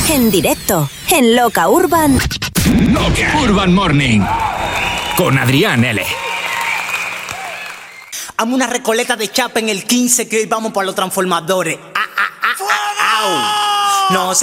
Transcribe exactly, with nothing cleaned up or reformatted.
En directo, en Loca Urban. Loca Urban Morning. Con Adrián L. Hazme una recoleta de chapa en el quince que hoy vamos para los transformadores. Ah, ah, ah, ah, ah. No sé.